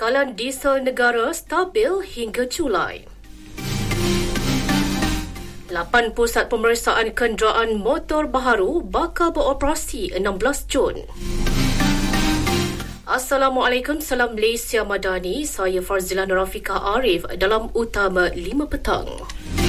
Bekalan diesel negara stabil hingga Julai. 8 pusat pemeriksaan kenderaan motor baharu bakal beroperasi 16 Jun. Assalamualaikum, salam Malaysia Madani. Saya Farzila Nurafika Arif dalam Utama 5 Petang.